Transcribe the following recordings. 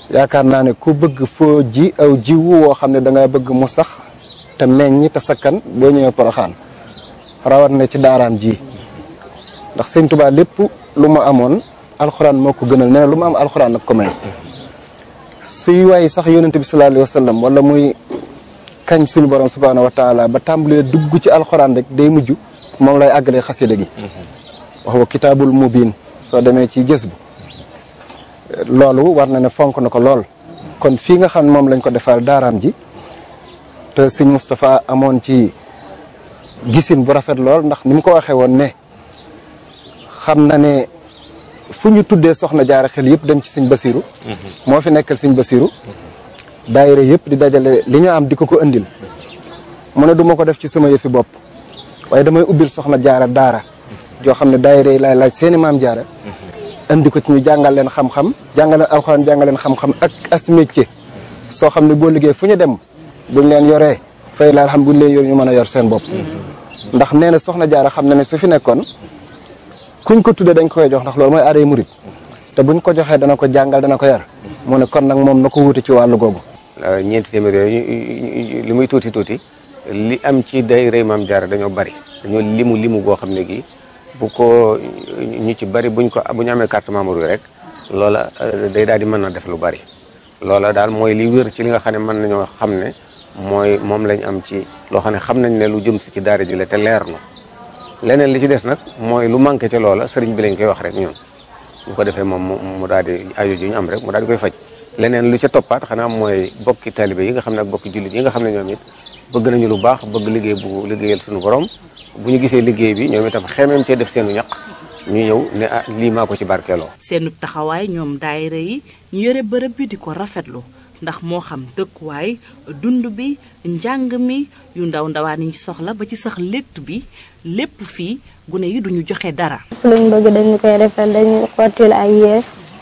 yaakaar naa ne ku bëgg foo ji aw jiwu woo xam ne da nga bëgg mu sax te meññ te sakkan boo ñëwee Poroxaan rawat na ci daaraam ji ndax sëñ Tuubaa lépp lu mu amoon alxuraan moo ko gënal nee na lu mu am alxuraan nag ko may suy waay sax yonente bi sallallahu alayhi wa sallam wala muy kañ suñu borom subhaanahu wa taala ba tàmbalee dugg ci alxuraan rek day mujj moom lay àggalee xasida gi wax wa kitaabul mubiin soo demee ci gës bu loolu war na ne fonk na ko lool kon fii nga xam ne moom lañ ko defal daaraam ji te sëñ Moustapha amoon ci gisin bu rafet lool ndax ni mu ko waxee woon ne xam na ne fu ñu tuddee soxna jaara xel yëpp dem ci sëñ Basiru moo fi nekkal sëñ Basiru daayira yëpp di dajale li ñu am di ko indil mu ne du ma ko def ci sama yëfi bopp waaye damay ubbil soxna jaara daara joo xam ne daayira yi laay laaj seeni maam jaara indi ko ci ñu jàngal leen xam-xam jàngal leen alxuraan jàngal leen xam-xam ak as métier soo xam ne boo liggéey fu ñu dem buñ leen yoree fay la xam buñ leen yor ñu mën a yor seen bopp ndax nee na soxna jaara xam na ne su fi nekkoon kuñ ko tuddee dañ koy jox ndax loolu mooy aaday murit te buñ ko joxee dana ko jàngal dana ko yar mu ne kon nag moom na ko wuute ci wàllu googu. ñeenti téeméer yooyu li muy tuuti tuuti li am ci daayira maam jaara dañoo bari dañoo limu goo xam ne gi bu ko ñu ci bari bu ñu amee carte membre yi rek loola day daal di mën na def lu bari loola daal mooy li wér ci li nga xam ne mën nañoo xam ne mooy moom lañ am ci loo xam ne xam nañ ne lu jëm si ci daara ji la te leer na leneen li ci des nag mooy lu manqué ci loola sëriñ bi lañ koy wax rek ñun bu ko defee moom mu daal di aajo ji ñu am rek mu daal di koy faj leneen lu ca toppaat xanaa mooy bokki taalibe yi nga xam ne ak bokki jullit yi nga xam ne ñoom it bëgg nañu lu baax bëgg liggéey bu liggéeyal suñu borom bu ñu gisee liggéey bi ñoom itam xemeem cee def seenu ñaq ñu ñëw ne ah lii maa ko ci barkeeloo. seenu taxawaay ñoom daayira yi ñu yore bërëb bi di ko rafetlu ndax moo xam dëkkuwaay dund bi njàng mi yu ndaw ndawaan yi soxla ba ci sax létt bi lépp fii gune yi duñu joxe dara. luñ bëgg dañu koy defal dañu xottil ay yére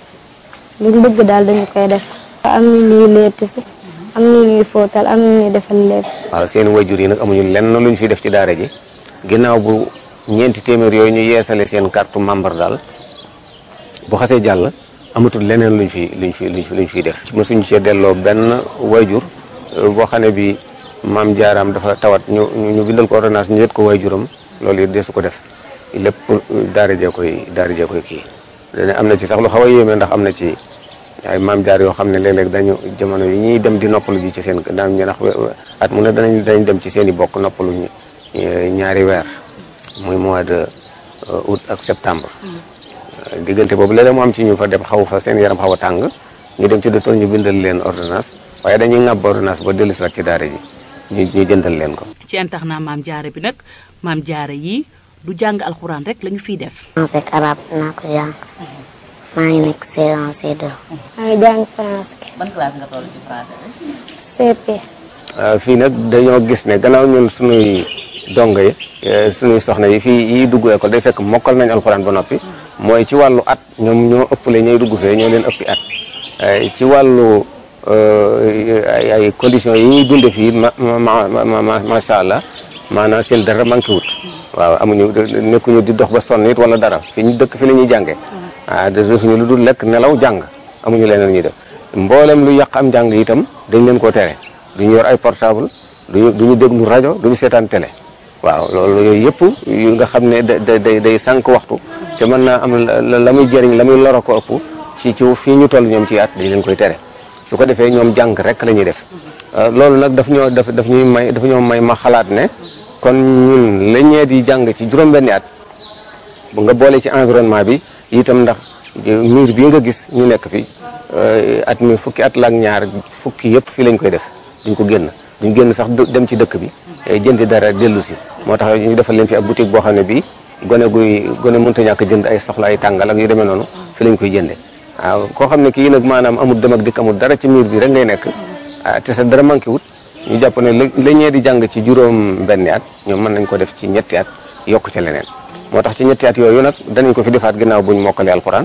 luñ bëgg daal dañu koy def. am na ñuy létt si am na ñuy fóotal am na ñuy defal lépp. waaw seen wayjur yi nag amuñu lenn luñ fi def ci daara ji ginnaaw bu ñeenti téeméer yooyu ñu yeesale seen carte membre daal bu xasee jàll amatul leneen luñ fiy def. mosuñu cee delloo benn wayjur boo xam ne bi maam jaaraam dafa tawat ñu bindal ko ordonnance ñu yët ko wayjuram loolu it deesu ko def lépp daara jee koy kii. dane am na ci sax lu xaw a yéeme ndax am na ci ay maam jaar yoo xam ne léeg-léeg dañu jamono yi ñuy dem di noppalu ji ci seen daan ñu ndax at mu ne danañ dem ci seen i bokk noppalu ñaari weer muy mois de août ak septembre. diggante boobu léeg-léeg mu am ci ñu fa dem xaw fa seen yaram xaw a tàng ñu dem ci docteur ñu bindal leen ordonnance waaye dañuy ŋàbb ordonnance ba dellu si waat ci daara ji ñu jëndal leen ko. ci internat maam jaara bi nag maam jaara yi du jàng alxuraan rek lañu fiy def. français ak arabe naa ko jàng maa ngi nekk C1 C2. maa ngi jàng français. ban classe nga toll ci français bi. CP. fii nag dañoo gis ne gannaaw ñun suñuy dongo yi suñuy soxna yi fii yi dugg école day fekk mokkal nañ alxuraan ba noppi mooy ci wàllu at ñoom ñoo ëppale ñooy dugg fee ñoo leen ëppi at ci wàllu ay conditions yi ñuy dunde fii macha allah maanaam seen dara manqué wut waaw amuñu nekkuñu di dox ba sonn it wala dara fi ñu dëkk fi la ñuy jàngee defuñu lu dul lekk nelaw jàng amuñu leneen ñuy def mboolem lu yàq am jàng itam dañ leen koo tere duñu yor ay portable duñu déglu rajo duñu seetaan télé waaw loolu yooyu yëpp yu nga xam ne day sànq waxtu te mën naa am la muy jëriñ la muy loro ko ëpp ci fii ñu toll ñoom ci at dañ leen koy tere su ko defee ñoom jàng rek la ñuy def loolu nag daf ñoo may ma xalaat ne kon ñun la ñee di jàng ci juróom-benni at bu nga boole ci environnement bi itam ndax miir bii nga gis ñu nekk fi at mi fukki at la ak ñaar fukki yëpp fii lañ koy def duñ génn sax dem ci dëkk bi jëndi dara dellu si moo tax ñu defal leen fi ab boutique boo xam ne bii gone mënta ñàkk jënd ay soxla ay tàngal ak yu demee noonu fi lañ koy jënde waaw koo xam ne kii nag maanaam amul dem ak dikk amul dara ci miir bi rek ngay nekk te sa dara manqué wut ñu jàpp ne la ñee di jàng ci juróom-benni at ñoom mën nañ ko def ci ñetti at yokk ca leneen moo tax ci ñetti at yooyu nag danañ ko fi defaat ginnaaw buñ mokkalee alxuraan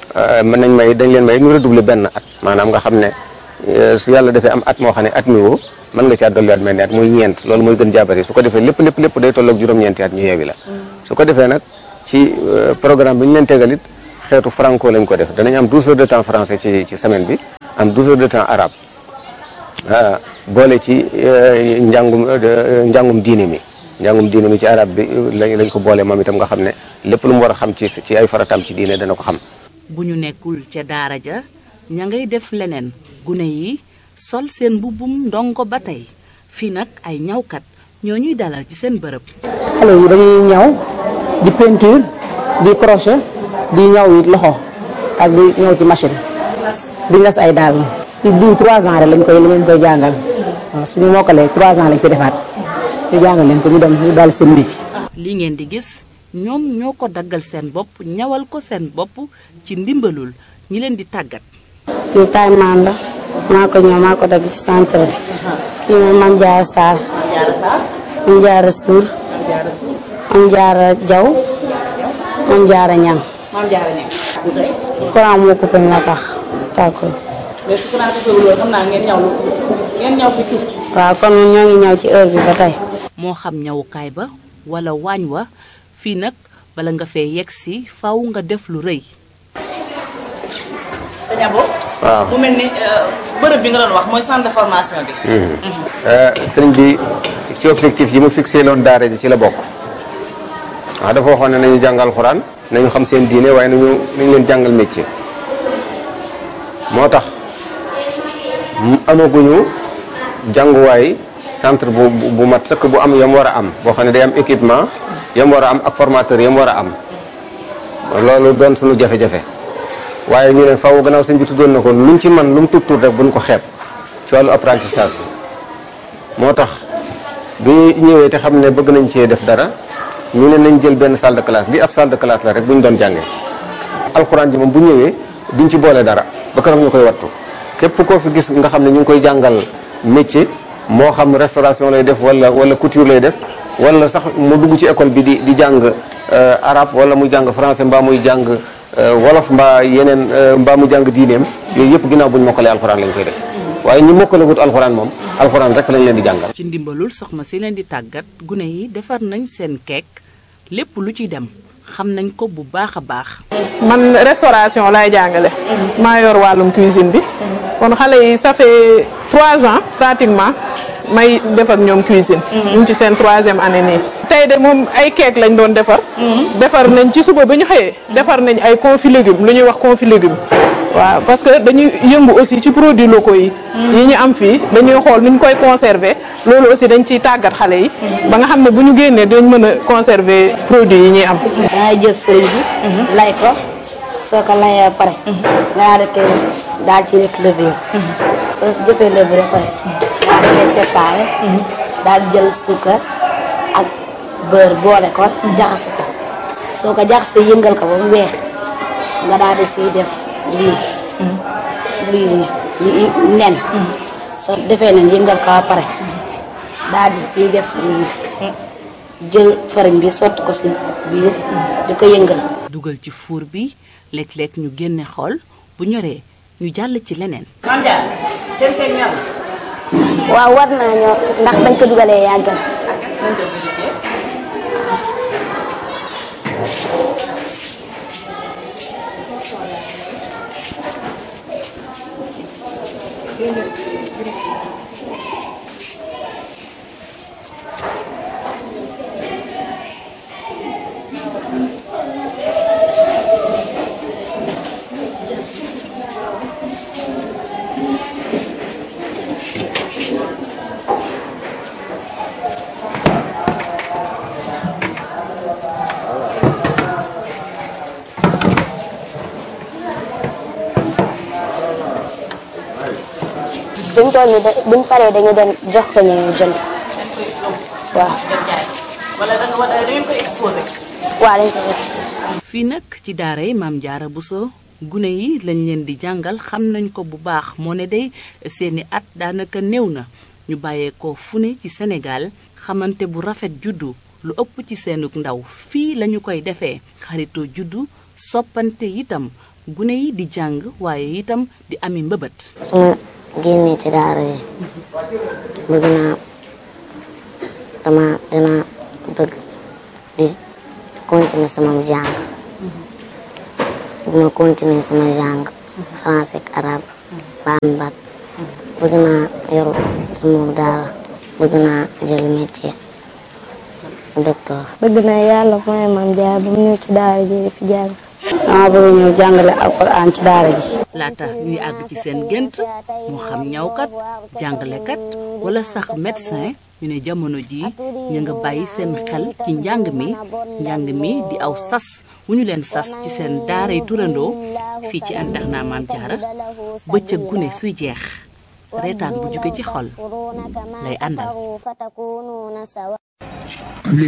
dañ leen may ñu redoubler benn at maanaam nga xam ne su yàlla defee am at moo xam ne at mi woo mën nga caa dolliwaat mel ni at muy ñeent loolu mooy gën jaabari su ko defee lépp day tolloog juróom-ñeenti at ñu yeewi la su ko defee nag ci programme bi ñu leen tegal it xeetu franco lañ ko def danañ am 12 heures de temps français ci semaine bi am 12 heures de temps arabe boole ci njàngum diine mi ci arab bi lañ ko boole moom itam nga xam ne lépp lu mu war a xam ci ay farataam ci diine dana ko xam. bu ñu nekkul ca daara ja ña ngay def leneen gune yi sol seen mbubbum ndongo ba tey fii nag ay ñawkat ñoo ñuy dalal ci seen bërëb. xale yi dañuy ñaw di peinture di crochet di ñaw it loxo ak di ñaw ci machine di ngas ay daal si diw 3 ans rek lañ koy jàngal waaw suñu mokkalee 3 ans lañ fi defaat ñu jàngal leen ko ñu dem ñu daal seen métier. li ngeen di gis ñoom ñoo ko daggal seen bopp ñawal ko seen bopp ci ndimbalul ñi leen di tàggat. kii taay maan la maa ko ñëw maa ko dagg ci centre bi. kii mooy Mame Diarra Sarr. Mame Diarra Sour. Mame Diarra Diaw. Mame Diarra Niang. courant moo coupé nga tax tàkkul. mais su courant coupé wul xam naa ngeen ñaw fi tuuti. waaw kon ñoo ngi ñaw ci heure bi ba tey. moo xam ñawukaay ba wala waañ wa fii nag bala nga fee yegg si faw nga def lu rëy. sëñ Abo. waaw mu mel ni bërëb bi nga doon wax mooy centre de formation bi. sëriñ bi ci objectif yi mu fixé loon daara ji ci la bokk waaw dafa waxoon ne nañu jàngal alxuraan nañu xam seen diine waaye nañu leen jàngal métier moo tax amaguñu jànguwaay centre bu mat sëkk bu am yam war a am boo xam ne day am équipement yam war a am ak formateur yam war a am loolu doon suñu jafe-jafe waaye ñu ne faaw gannaaw sëñ bi tuddoon na ko luñ ci man lu mu tuut rek buñ ko xeeb ci wàllu apprentissage bi moo tax bi ñëwee te xam ne bëgg nañ cee def dara ñu ne nañ jël benn salle de classe bi ab salle de classe la rek bu ñu doon jàngee alxuraan ji moom bu ñëwee duñ ci boole dara ba kanam ñu koy wattu képp koo fi gis nga xam ne ñu ngi koy jàngal métier moo xam restauration lay def wala couture lay def wala sax mu dugg ci école bi di jàng arabe wala muy jàng français mbaa muy jàng wolof mbaa yeneen mbaa mu jàng diineem yooyu yëpp ginnaaw bu ñu mokkalee alxuraan lañ koy def waaye ñi mokkale wut alxuraan moom alxuraan rek lañ leen di jàngal. ci ndimbalul soxna si leen di tàggat gune yi defar nañ seen keek lépp lu ci dem xam nañ ko bu baax a baax. man restauration laay jàngale. maa yor wàllum cuisine bi. kon xale yi ça fait 3 ans pratiquement may def ak ñoom cuisine. ñu ngi ci seen 3e année nii. tey de moom ay keek lañ doon defar. defar nañ ci suba ba ñu xëyee defar nañ ay confit légumes lu ñuy wax confit légumes. waaw parce que dañuy yëngu aussi ci produits locaux yi. yi ñu am fii dañuy xool nu ñu koy conserver loolu aussi dañ ciy tàggat xale yi. ba nga xam ne bu ñu génnee dañ mën a conserver produits yi ñuy am. dangay jël fëriñ bi. lay ko soo ko layee pare. nga daal ci def levure. soo si jëfee levure pare. daal di koy séparé. daal di jël suukar ak beurre boole ko jaxase ko soo ko jaxasee yëngal ko ba mu weex nga daal di siy def. lii nen soo defee nen yëngal ko ba pare daal di ciy def jël fariñ bi sotti ko si biir di ko yëngal. dugal ci four bi léeg-léeg ñu génne xool bu ñoree ñu jàll ci leneen. waaw war naa ñor ndax bañ ko dugalee yàggal. buñ toll nii buñ paree dañu dem jox ko ñu jënd waaw. wala da ngeen koy exposé. waaw dañ koy exposé. fii nag ci daara yi Mame Diarra Bousso gune yi lañ leen di jàngal xam nañ ko bu baax moo ne day seeni at daanaka néew na ñu bàyyeekoo fu ne ci Sénégal xamante bu rafet juddu lu ëpp ci seenug ndaw fii lañu koy defee xaritoo juddu soppante itam gune yi di jàng waaye itam di ami mbëbët. génnee ci daara yi bëgg naa dinaa bëgg di continuer sama jàng bu ma continuer sama jàng français ak arabe ba am bac bëgg naa yor sama daara bëgg naa jël métier docteur. bëgg naa yàlla may maam jaar ba mu ñëw ci daara ji di fi jàng. dama bëgg ñëw jàngale alxuraan ci daara ji. laata ñuy àgg ci seen gént moo xam ñawkat jàngalekat wala sax médecin ñu ne jamono ji ñu nga bàyyi seen xel ci njàng mi di aw sas wu ñu leen sas ci seen daaray turandoo fii ci internat Maam Jaara bëccëg gu ne suy jeex reetaan bu jóge ci xol lay àndal.